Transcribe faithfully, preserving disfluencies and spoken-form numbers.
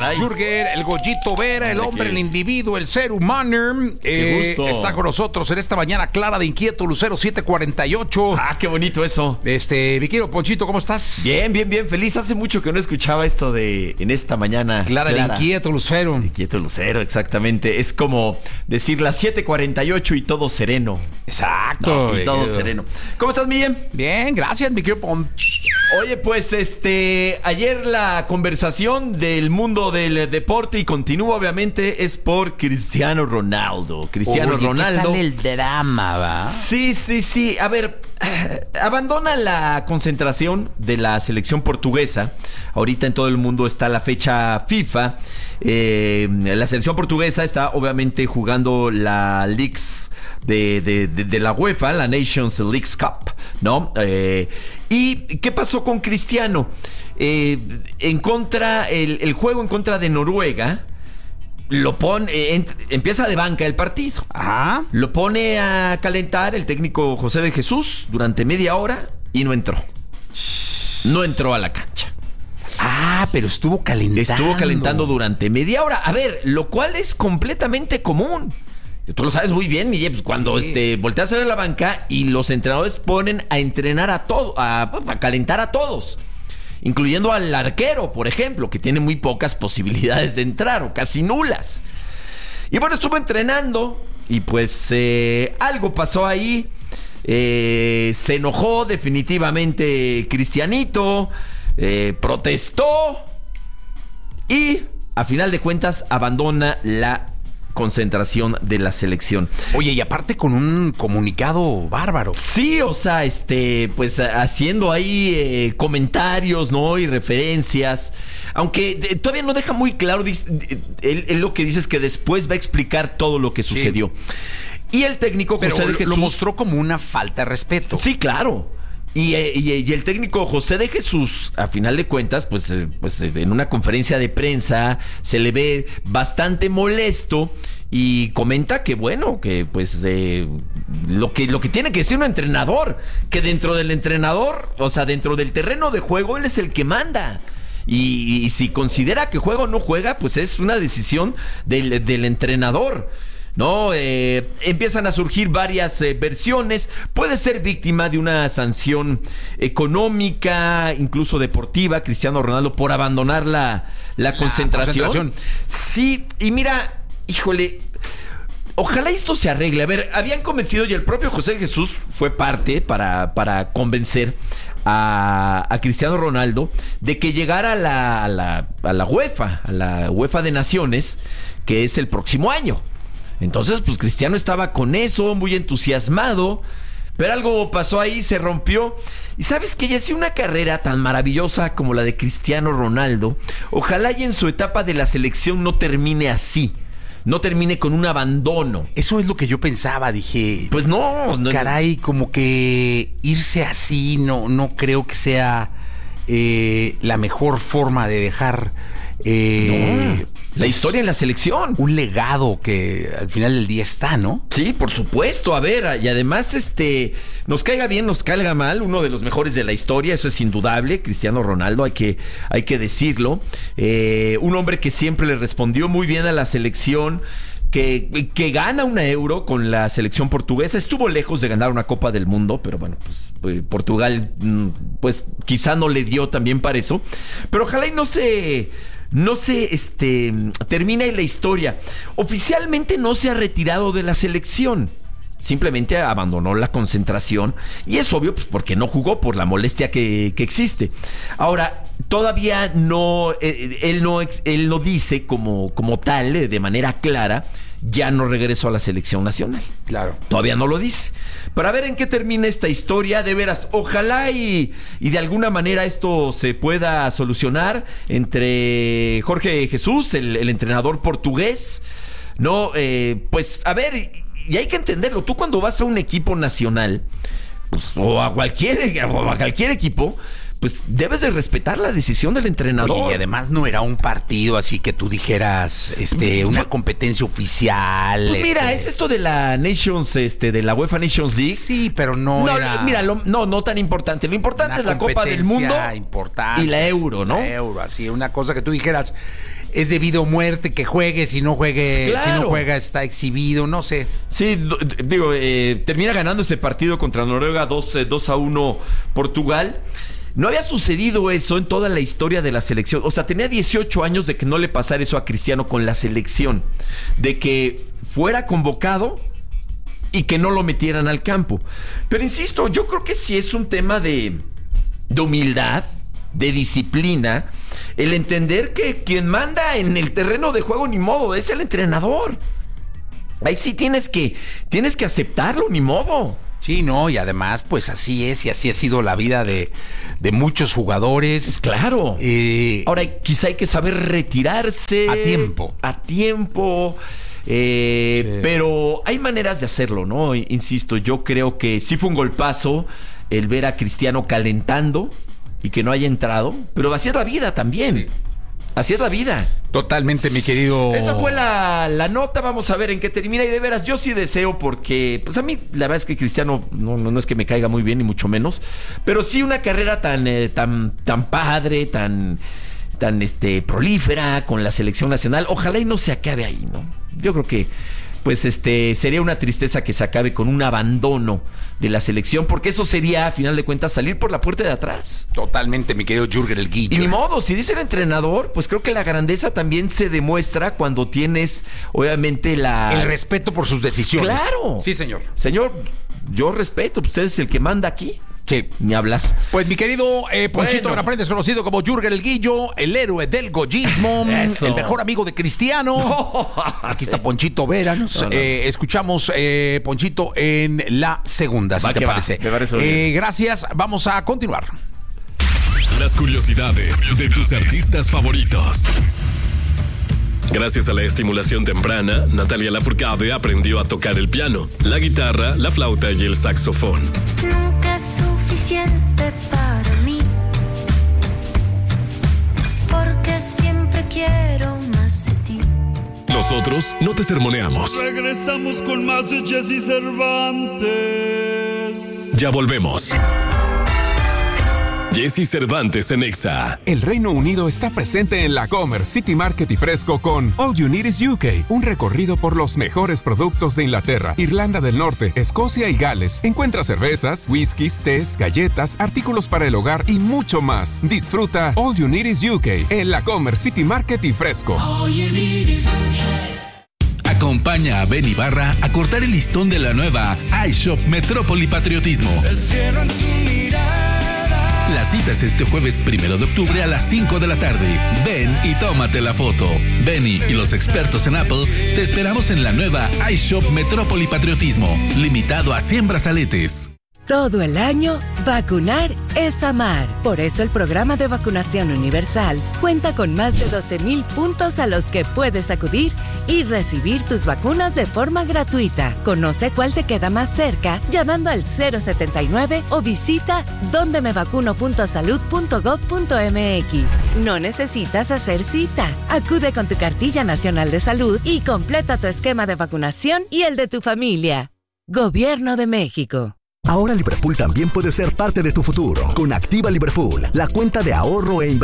Alex Zurger, el Goyito Vera, el hombre, el individuo, el ser humano. Qué gusto. Eh, está con nosotros en esta mañana clara de Inquieto Lucero siete cuarenta y ocho. Ah, qué bonito eso. Este, mi querido Ponchito, ¿cómo estás? Bien, bien, bien. Feliz. Hace mucho que no escuchaba esto de en esta mañana. Clara, Clara. de Inquieto Lucero. Inquieto Lucero, exactamente. Es como decir las siete cuarenta y ocho y todo sereno. Exacto. No, y todo querido. sereno. ¿Cómo estás, Miguel? Bien, gracias, mi querido Ponch. Oye, pues este, ayer la conversación del mundo del deporte y continúa obviamente es por Cristiano Ronaldo. Cristiano Oye, Ronaldo. ¿qué tal el drama, va? Sí, sí, sí. A ver, abandona la concentración de la selección portuguesa. Ahorita en todo el mundo está la fecha FIFA. Eh, la selección portuguesa está obviamente jugando la Leagues de, de, de, de la UEFA, la Nations Leagues Cup, ¿no? Eh, ¿Y qué pasó con Cristiano? Eh, en contra, el, el juego en contra de Noruega, lo pone, eh, empieza de banca el partido. Ajá. Lo pone a calentar el técnico José de Jesús durante media hora y no entró. No entró a la cancha. Ah, pero estuvo calentando. Estuvo calentando durante media hora. A ver, lo cual es completamente común. Tú lo sabes muy bien, Miguel, pues cuando sí. este, volteas a ver la banca y los entrenadores ponen a entrenar a todos, a, a calentar a todos. Incluyendo al arquero, por ejemplo, que tiene muy pocas posibilidades de entrar o casi nulas. Y bueno, estuvo entrenando y pues eh, algo pasó ahí. Eh, se enojó definitivamente Cristianito, eh, protestó y a final de cuentas abandona la concentración de la selección. Oye, y aparte con un comunicado bárbaro. Sí, o sea, este, pues haciendo ahí eh, comentarios, ¿no? Y referencias. Aunque de, todavía no deja muy claro, dice, él, él lo que dice es que después va a explicar todo lo que sucedió. Sí. Y el técnico José Pero de Jesús lo mostró como una falta de respeto. Sí, claro. Y, y, y el técnico José de Jesús, a final de cuentas, pues, pues en una conferencia de prensa se le ve bastante molesto y comenta que bueno, que pues eh, lo que lo que tiene que decir un entrenador, que dentro del entrenador, o sea, dentro del terreno de juego, él es el que manda. Y, y si considera que juega o no juega, pues es una decisión del, del entrenador. No, eh, empiezan a surgir varias eh, versiones. Puede ser víctima de una sanción económica, incluso deportiva, Cristiano Ronaldo, por abandonar la, la, la concentración. concentración. Sí, y mira, híjole, ojalá esto se arregle. A ver, habían convencido y el propio José Jesús fue parte para, para convencer a, a Cristiano Ronaldo de que llegara a la, a la, a la UEFA, a la UEFA de Naciones, que es el próximo año. Entonces, pues Cristiano estaba con eso, muy entusiasmado, pero algo pasó ahí, se rompió. Y sabes que ya hacía una carrera tan maravillosa como la de Cristiano Ronaldo. Ojalá y en su etapa de la selección no termine así, no termine con un abandono. Eso es lo que yo pensaba, dije. Pues no, no caray, como que irse así no, no creo que sea eh, la mejor forma de dejar eh, no. La historia en la selección. Un legado que al final del día está, ¿no? Sí, por supuesto. A ver, y además, este, nos caiga bien, nos caiga mal, uno de los mejores de la historia, eso es indudable. Cristiano Ronaldo, hay que, hay que decirlo. Eh, un hombre que siempre le respondió muy bien a la selección. Que, que gana una Euro con la selección portuguesa. Estuvo lejos de ganar una Copa del Mundo, pero bueno, pues eh, Portugal, pues quizá no le dio también para eso. Pero ojalá y no se... No se este, termina la historia. Oficialmente no se ha retirado de la selección. Simplemente abandonó la concentración. Y es obvio, pues, porque no jugó por la molestia que, que existe. Ahora, todavía no, eh, él no, él no dice como, como tal, eh, de manera clara, ya no regresó a la selección nacional. Claro. Todavía no lo dice. Para ver en qué termina esta historia, de veras, ojalá y, y de alguna manera esto se pueda solucionar entre Jorge Jesús, el, el entrenador portugués. No, eh, pues, a ver, y, y hay que entenderlo. Tú cuando vas a un equipo nacional, pues, o a cualquier, o a cualquier equipo, pues debes de respetar la decisión del entrenador. Oye, y además no era un partido así que tú dijeras, este, una competencia oficial. Pues mira, este... es esto de la Nations, este, de la UEFA Nations League. Sí, pero no, no era... Mira, lo, no, no tan importante. Lo importante es la Copa del Mundo importante, y la Euro, ¿no? La Euro, así, una cosa que tú dijeras, es debido a muerte que juegue, si no juegue, Claro. si no juega está exhibido, no sé. Sí, do- digo, eh, termina ganando ese partido contra Noruega dos a uno Portugal. No había sucedido eso en toda la historia de la selección. O sea, tenía dieciocho años de que no le pasara eso a Cristiano con la selección. De que fuera convocado y que no lo metieran al campo. Pero insisto, yo creo que sí es un tema de, de humildad, de disciplina, el entender que quien manda en el terreno de juego ni modo es el entrenador. Ahí sí tienes que, tienes que aceptarlo, ni modo. Sí, no, y además, pues así es, y así ha sido la vida de, de muchos jugadores. Claro. Eh, Ahora, quizá hay que saber retirarse. A tiempo. A tiempo. Eh, Sí. Pero hay maneras de hacerlo, ¿no? Insisto, yo creo que sí fue un golpazo el ver a Cristiano calentando y que no haya entrado. Pero así es la vida también. Así es la vida. Totalmente, mi querido. Esa fue la, la nota, vamos a ver en qué termina. Y de veras, yo sí deseo porque, pues a mí la verdad es que Cristiano no, no, no es que me caiga muy bien, ni mucho menos. Pero sí una carrera tan, eh, tan, tan padre, tan, tan este, prolífera con la selección nacional. Ojalá y no se acabe ahí, ¿no? Yo creo que pues este sería una tristeza que se acabe con un abandono de la selección, porque eso sería, a final de cuentas, salir por la puerta de atrás. Totalmente, mi querido Jürgen el Guillo. Y ni modo, si dice el entrenador, pues creo que la grandeza también se demuestra cuando tienes, obviamente, la... El respeto por sus decisiones. ¡Claro! Sí, señor. Señor, yo respeto, usted es el que manda aquí. Sí. Ni hablar. Pues mi querido eh, Ponchito Bueno. Graprendes, conocido como Jürgen el Guillo, el héroe del goyismo, Eso. el mejor amigo de Cristiano. Aquí está Ponchito Vera. Nos, No, no. eh, escuchamos eh, Ponchito en la segunda, si Va te que va, parece. me parece muy Eh, bien. gracias, vamos a continuar. Las curiosidades de tus artistas favoritos. Gracias a la estimulación temprana, Natalia Lafourcade aprendió a tocar el piano, la guitarra, la flauta y el saxofón. Nunca es suficiente para mí, porque siempre quiero más de ti. Nosotros no te sermoneamos. Regresamos con más de Jesse Cervantes. Ya volvemos. Jesse Cervantes en Exa. El Reino Unido está presente en la Comer City Market y Fresco con All You Need is U K, un recorrido por los mejores productos de Inglaterra, Irlanda del Norte, Escocia y Gales. Encuentra cervezas, whiskies, tés, galletas, artículos para el hogar y mucho más. Disfruta All You Need is U K en la Comer City Market y Fresco. Acompaña a Ben Ibarra a cortar el listón de la nueva iShop Metrópoli Patriotismo. El cielo en tu mirada. La cita es este jueves primero de octubre a las cinco de la tarde. Ven y tómate la foto. Benny y los expertos en Apple te esperamos en la nueva iShop Metrópoli Patriotismo, limitado a cien brazaletes. Todo el año, vacunar es amar. Por eso el programa de vacunación universal cuenta con más de doce mil puntos a los que puedes acudir y recibir tus vacunas de forma gratuita. Conoce cuál te queda más cerca llamando al cero setenta y nueve o visita donde me vacuno punto salud punto gob punto eme equis. No necesitas hacer cita. Acude con tu cartilla nacional de salud y completa tu esquema de vacunación y el de tu familia. Gobierno de México. Ahora Liverpool también puede ser parte de tu futuro. Con Activa Liverpool, la cuenta de ahorro e inversión